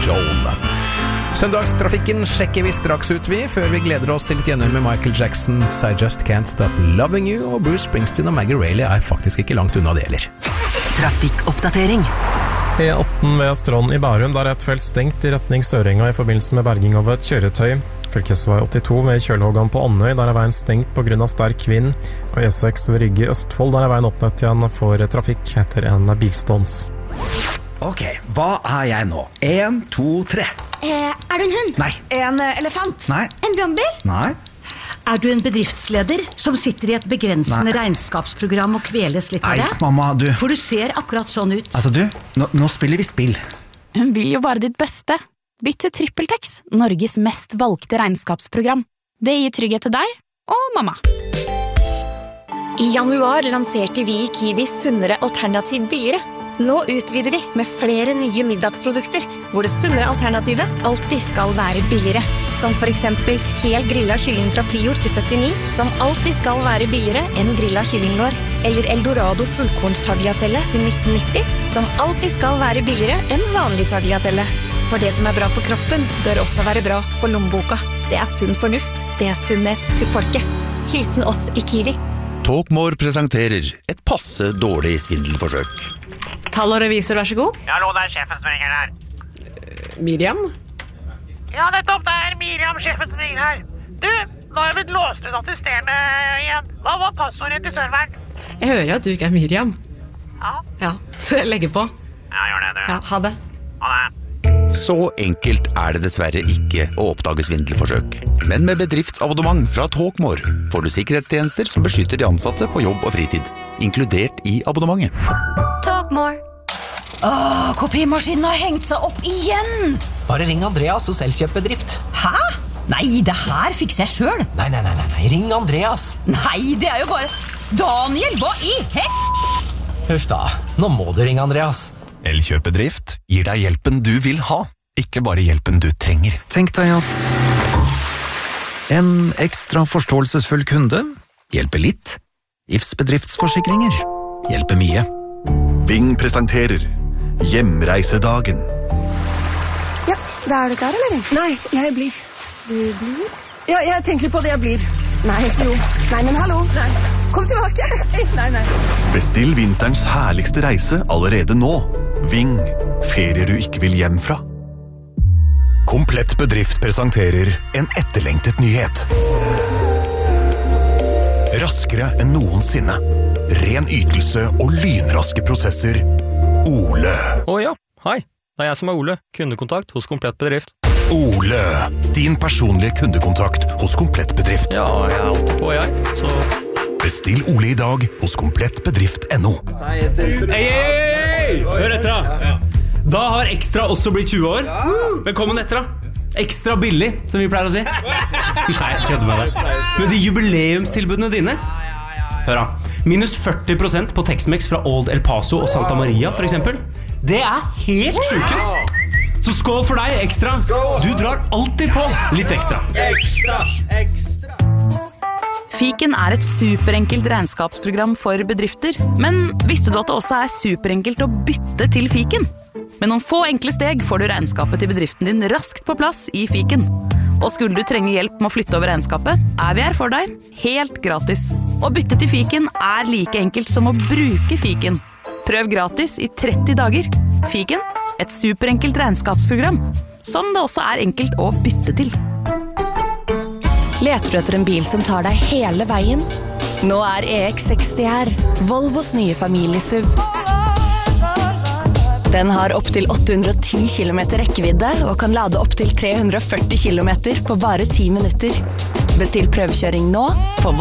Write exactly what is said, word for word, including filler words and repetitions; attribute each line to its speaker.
Speaker 1: Control. Søndagstrafikken sjekker vi straks ut vi, før vi gleder oss til et gjennom med Michael Jacksons I Just Can't Stop Loving You, og Bruce Springsteen og Maggie Reilly er faktisk ikke langt unna det heller.
Speaker 2: Trafikkoppdatering.
Speaker 3: E atten ved Strand i Bærum, der er et felt stengt i retning Sørenga i forbindelse med berging av et kjøretøy. Fylkesvei åttito ved Kjølhågan på Andøy, der er veien stengt på grunn av sterk vind. Og E seks ved Rygge i Østfold, der er veien åpnet igjen for trafikk etter en bilstans.
Speaker 4: Ok, hva er jeg nå? En, to, tre.
Speaker 5: Eh, er du en hund?
Speaker 4: Nei.
Speaker 5: En uh, elefant?
Speaker 4: Nei.
Speaker 5: En brannbil?
Speaker 4: Nei.
Speaker 6: Er du en bedriftsleder som sitter i et begrensende Nei. regnskapsprogram og kveles litt av det?
Speaker 4: Nei, mamma, du.
Speaker 6: For du ser akkurat sånn ut.
Speaker 4: Altså, du, nå, nå spiller vi spill.
Speaker 7: Hun vil jo bare ditt beste. Bytt til TrippelTex, Norges mest valgte regnskapsprogram. Det gir trygghet til deg og mamma.
Speaker 8: I januar lanserte vi i Kiwi sunnere alternativ billigere. Nå utvider vi med flere nye middagsprodukter, hvor det sunnere alternativet alltid skal være billigere. Som for eksempel hel grillet kylling fra Prior til syttini, som alltid skal være billigere enn grillet kyllinglår. Eller Eldorado fullkornstagliatelle til nitten nitti, som alltid skal være billigere enn vanlig tagliatelle. For det som er bra for kroppen, bør også være bra for lommeboka. Det er sunn fornuft. Det er sunnhet til folket. Hilsen oss i Kiwi.
Speaker 9: Talkmore presenterer et passe dårlig svindelforsøk.
Speaker 10: Tall og revisor, vær så god.
Speaker 11: Ja, hallo, det er sjefen som ringer her.
Speaker 10: Uh, Miriam?
Speaker 11: Ja, nettopp, det er Miriam, sjefen som ringer her. Du, nå har jeg blitt låst ut av systemet igjen. Hva var passordet til serveren?
Speaker 10: Jeg hører jo at du ikke er Miriam.
Speaker 11: Ja.
Speaker 10: Ja, så jeg legger på.
Speaker 11: Ja, gjør det, du.
Speaker 10: Ja, ha det.
Speaker 11: Ha det.
Speaker 9: Så enkelt er det dessverre ikke å oppdage svindelforsøk. Men med bedriftsabonnement fra Talkmore får du sikkerhetstjenester som beskytter de ansatte på jobb og fritid, inkludert i abonnementet.
Speaker 5: Talkmore.
Speaker 6: Åh, kopimaskinen har hengt seg opp igjen!
Speaker 12: Bare ring Andreas hos Elkjøp-bedrift.
Speaker 6: Hæ? Nei, det her fikser jeg selv.
Speaker 12: Nei, nei, nei, nei, nei, ring Andreas.
Speaker 6: Nei, det er jo bare... Daniel, hva i hekk?
Speaker 12: Huff da, nå må du ringe Andreas.
Speaker 9: Elkjøp-bedrift gir deg hjelpen du vil ha, ikke bare hjelpen du trenger.
Speaker 4: Tenk deg at en ekstra forståelsesfull kunde hjelper litt. I F S bedriftsforsikringer hjelper mye.
Speaker 13: Ving presenterer Hjemreisedagen.
Speaker 14: Ja, da er du klar, eller? Nei, jeg blir. Du blir? Ja, jeg tenker på det jeg blir. Nei, jo. Nei, men hallo. Nei. Kom tilbake. Nei, nei.
Speaker 13: Bestill vinterens herligste reise allerede nå. Ving, ferier du ikke vil hjem fra.
Speaker 9: Komplett bedrift presenterer en etterlengtet nyhet. Raskere enn noensinne. Ren ytelse og lynraske prosesser. Ole.
Speaker 15: Å ja, hei. Det er jeg som er Ole. Kundekontakt hos Komplett bedrift.
Speaker 9: Ole, din personlige kundekontakt hos Komplett bedrift.
Speaker 15: Ja, jeg er alltid på, jeg. Så...
Speaker 9: Bestill Ole i dag hos komplett bedrift punktum no.
Speaker 16: Hei, hei, hei! Hør etter da. Da har Ekstra også blitt tjue år. Velkommen etter da. Ekstra billig, som vi pleier å si. Nei, jeg kødder med deg. Men de jubileumstilbudene dine. Hør da. Minus førti prosent på Tex-Mex fra Old El Paso og Santa Maria, for eksempel. Det er helt sjukest. Så skål for deg, Ekstra. Du drar alltid på litt ekstra.
Speaker 17: Ekstra, ekstra.
Speaker 18: Fiken er et superenkelt regnskapsprogram for bedrifter, men visste du at det også er superenkelt å bytte til Fiken? Med noen få enkle steg får du regnskapet til bedriften din raskt på plass i Fiken. Og skulle du trenge hjelp med å flytte over regnskapet, er vi her for deg, helt gratis. Å bytte til Fiken er like enkelt som å bruke Fiken. Prøv gratis i tretti dager. Fiken, et superenkelt regnskapsprogram, som det også er enkelt å bytte til.
Speaker 19: Leter du etter en bil som tar deg hele veien? Nå er E X seksti her, Volvos nye familieS U V. Den har opp til åtte hundre og ti kilometer rekkevidde og kan lade opp til tre hundre og førti kilometer på bare ti minutter. Bestill prøvekjøring nå på